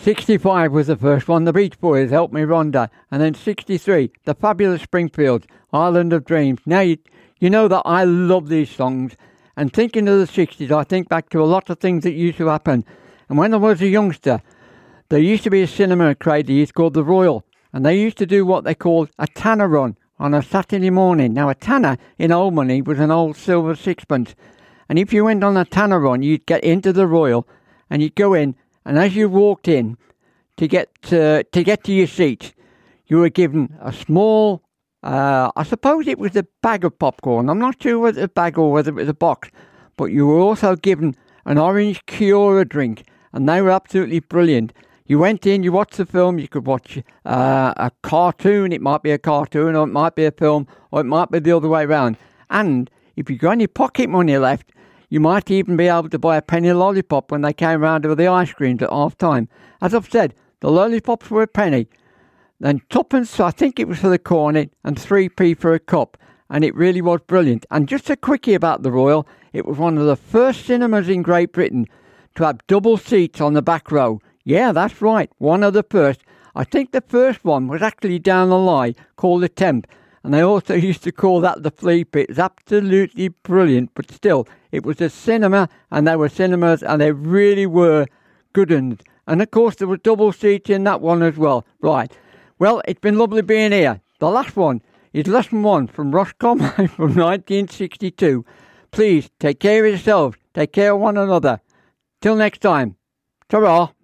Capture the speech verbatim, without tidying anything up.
sixty-five was the first one, the Beach Boys, Help Me Rhonda. And then sixty-three, the Fabulous Springfields, Island of Dreams. Now, you, you know that I love these songs. And thinking of the sixties, I think back to a lot of things that used to happen. And when I was a youngster, there used to be a cinema at Cradley called the Royal. And they used to do what they called a tanner run on a Saturday morning. Now, a tanner in old money was an old silver sixpence. And if you went on a tanner run, you'd get into the Royal and you'd go in. And as you walked in to get to, to get to your seat, you were given a small, uh, I suppose it was a bag of popcorn. I'm not sure whether it was a bag or whether it was a box. But you were also given an orange Cura drink. And they were absolutely brilliant. You went in, you watched the film, you could watch uh, a cartoon. It might be a cartoon or it might be a film or it might be the other way around. And if you've got any pocket money left, you might even be able to buy a penny lollipop when they came round with the ice creams at half time. As I've said, the lollipops were a penny. Then tuppence, I think it was for the cornet, and three p for a cup. And it really was brilliant. And just a quickie about the Royal, it was one of the first cinemas in Great Britain to have double seats on the back row. Yeah, that's right, one of the first. I think the first one was actually down the line called the Temp. And they also used to call that the flea pit. It's absolutely brilliant, but still, it was a cinema, and they were cinemas, and they really were good ones. And of course, there was double seats in that one as well. Right. Well, it's been lovely being here. The last one is lesson one from Roscommon from nineteen sixty-two. Please take care of yourselves. Take care of one another. Till next time. Ta-ra.